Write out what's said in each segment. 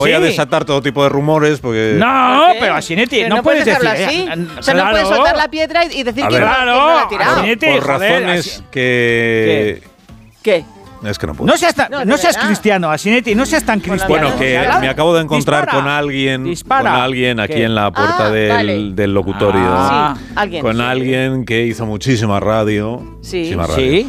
Voy a desatar todo tipo de rumores porque... No, pero Asinetti, no puedes decir así. O sea, no puedes soltar la piedra y decir que no la ha tirado. Asinetti, por razones que... ¿Qué? Es que no puedo. No seas cristiano, Asinetti, no seas tan cristiano. Bueno, que me acabo de encontrar con alguien aquí en la puerta del locutorio. Con alguien que hizo muchísima radio. Muchísima radio.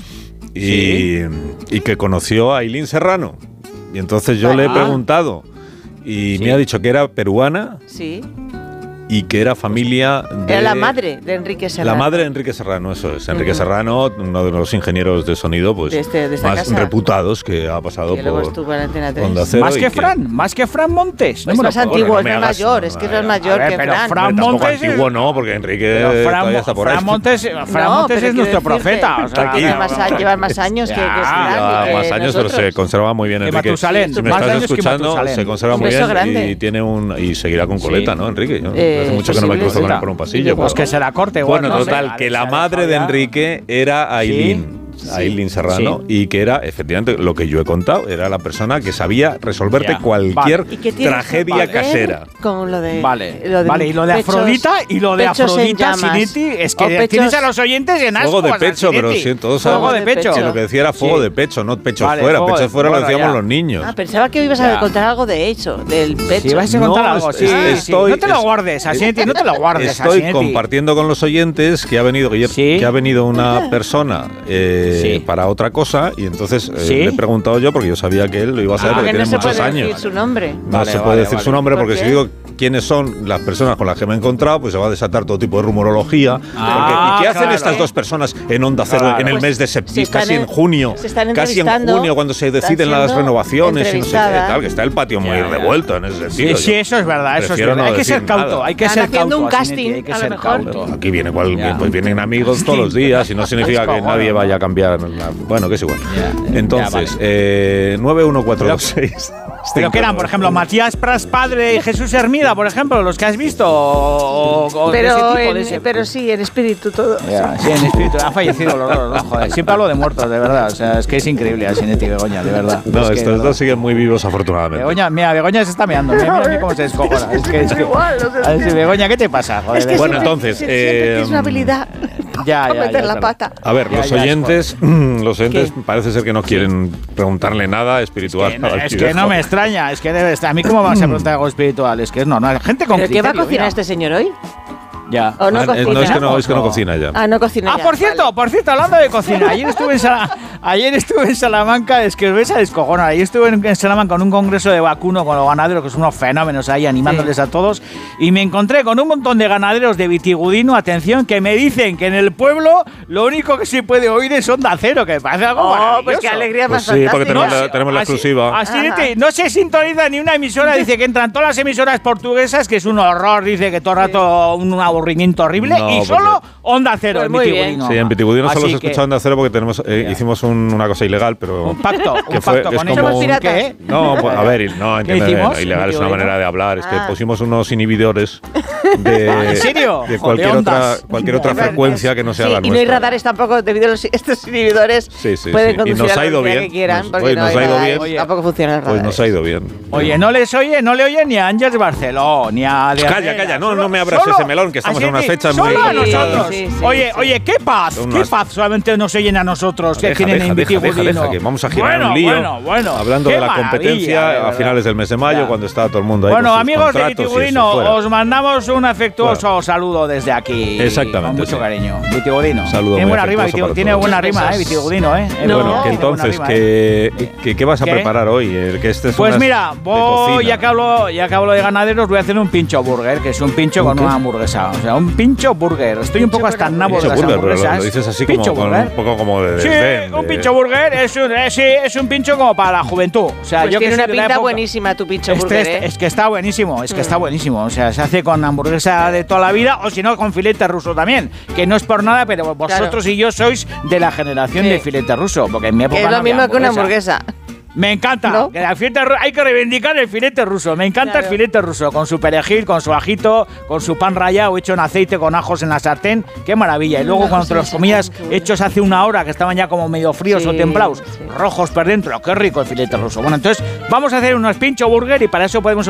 Y que conoció a Ailín Serrano. Y entonces yo le he preguntado y me ha dicho que era peruana. Sí. Y que era familia de... Era la madre de Enrique Serrano. La madre de Enrique Serrano, eso es. Enrique Serrano, uno de los ingenieros de sonido pues de más casa. Reputados que ha pasado que por Onda Cero. Más que Fran Montes. Es más antiguo, es más mayor. Es que es más mayor que Fran. Fran Montes antiguo no, porque Enrique todavía está por ahí. Fran Montes es nuestro profeta. Lleva más años que Fran. Lleva más años, pero se conserva muy bien Enrique. Si me estás escuchando, se conserva muy bien y seguirá con coleta, ¿no, Enrique? Hace mucho que no me cruzo por un pasillo. Pues que se la corte. Bueno, total, que la madre de Enrique era Ailín. Ailín Serrano, y que era, efectivamente, lo que yo he contado, era la persona que sabía resolverte cualquier tragedia casera. Con lo de... y lo de Afrodita, Asinetti, es que tienes a los oyentes en ascuas. Fuego de pecho, pero sí, todos sabemos. Fuego de pecho. Si lo que decía era fuego de pecho, no pecho fuera. Pecho fuera lo decíamos los niños. Pensaba que ibas a contar algo de eso, del pecho. Si vas a contar algo, no te lo guardes, Asinetti, no te lo guardes, Estoy compartiendo con los oyentes que ha venido una persona para otra cosa, y entonces le he preguntado yo porque yo sabía que él lo iba a saber porque tiene muchos años. No se puede decir su nombre. No se puede decir su nombre porque si digo quiénes son las personas con las que me he encontrado, pues se va a desatar todo tipo de rumorología. ¿Y qué hacen estas dos personas en Onda Cero en el mes de septiembre, casi en junio? Casi en junio, cuando se deciden las renovaciones y no sé qué tal, que está el patio muy revuelto en ese sentido. Sí, eso es verdad, Hay que ser cauto, hay que ser cauto. Haciendo un casting, a lo mejor. Aquí vienen amigos todos los días y no significa que nadie vaya a cambiar. Bueno, que es igual. Entonces, 91426. Pero que eran, por ejemplo, Matías Prats padre y Jesús Hermida, por ejemplo, los que has visto. Pero sí, en espíritu todo. Sí, en espíritu. Han fallecido los dos, joder. Siempre hablo de muertos, de verdad. O sea, es que es increíble Asinetti y Begoña, de verdad. No, estos dos siguen muy vivos, afortunadamente. Begoña se está meando. Mira cómo se descojona. Es que Begoña, ¿qué te pasa? Joder, es que bueno, entonces. Tienes una habilidad. Meter la pata. A ver, los oyentes parece ser que no quieren preguntarle nada espiritual. Es que no me extraña, es que debe estar. A mí, ¿cómo vas a preguntar algo espiritual? Es que no, gente con criterio. ¿Qué va a cocinar este señor hoy? Ya. ¿O no cocina? Es que no cocina ya. No cocina ya. Por cierto, hablando de cocina, ayer estuve en Salamanca, es que os vais a descojonar. Ayer estuve en Salamanca con un congreso de vacuno con los ganaderos, que son unos fenómenos ahí animándoles a todos, y me encontré con un montón de ganaderos de Vitigudino, atención, que me dicen que en el pueblo lo único que se puede oír es Onda Cero, que me parece algo maravilloso. Pues qué alegría más fantástica. Sí, porque tenemos la exclusiva. Así no se sintoniza ni una emisora, dice que entran todas las emisoras portuguesas, que es un horror, dice que todo el rato un aburrimiento horrible, y solo Onda Cero pues en Vitigudino. Sí, en Vitigudino solo se escucha Onda Cero porque hicimos una cosa ilegal, pero... Un pacto con ellos. ¿Qué? No, pues, a ver, no, entiendo, ilegal es una manera de hablar, es que pusimos unos inhibidores ¿En serio? De cualquier otra frecuencia que no sea la nuestra. Y no hay radares tampoco, debido a estos inhibidores, pueden conducir a la velocidad que quieran, porque nos ha ido bien. Tampoco funciona el radar. Pues nos ha ido bien. Oye, no le oye ni a Ángels Barceló, ni a... Calla, no me abras ese melón, que estamos en unas fechas muy... Solo a nosotros. Oye, qué paz solamente nos oyen a nosotros, que tienen en Vitigudino. Que vamos a girar un lío. Bueno, hablando de la competencia a finales del mes de mayo, cuando está todo el mundo ahí. Bueno, amigos de Vitigudino, os mandamos un afectuoso saludo desde aquí. Exactamente. Con mucho cariño. Vitigudino. Saludo. Tiene buena rima, Vitigudino. Vitigudino, Bueno, que entonces, ¿qué vas a preparar hoy? Pues mira, ya que hablo de ganaderos, voy a hacer un pincho burger, que es un pincho con una hamburguesa. O sea, un pincho burger. Estoy un poco hasta en nabo de las hamburguesas. Lo dices así como un poco como de desdén. Sí, un pincho burger es un pincho como para la juventud. O sea, pues yo tiene una pinta buenísima tu pincho burger, Es que está buenísimo, está buenísimo. O sea, se hace con hamburguesa de toda la vida, o si no, con filete ruso también. Que no es por nada, pero vosotros y yo sois de la generación de filete ruso. Porque en mi época es lo mismo que una hamburguesa. Me encanta. ¿No? Hay que reivindicar el filete ruso. Me encanta el filete ruso, con su perejil, con su ajito, con su pan rallado hecho en aceite con ajos en la sartén. ¡Qué maravilla! Y luego cuando te los comías hechos hace una hora, que estaban ya como medio fríos o templados, rojos por dentro. ¡Qué rico el filete ruso! Bueno, entonces vamos a hacer unos pincho burger y para eso podemos